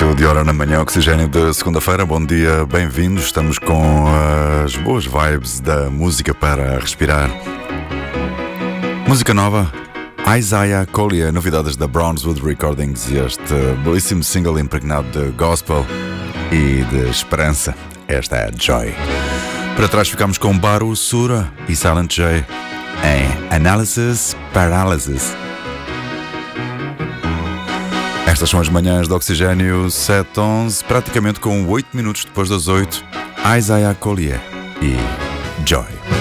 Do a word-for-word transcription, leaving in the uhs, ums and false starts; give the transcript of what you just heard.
Início de hora na manhã, oxigênio de segunda-feira. Bom dia, bem-vindos. Estamos com as boas vibes da música para respirar. Música nova, Isaiah Collier, novidades da Brownswood Recordings e este belíssimo single impregnado de gospel e de esperança. Esta é Joy. Para trás ficamos com Baru Sura e Silent J em Analysis Paralysis. Estas são as manhãs de oxigênio sete onze, praticamente com oito minutos depois das oito. Isaiah Collier e Joy.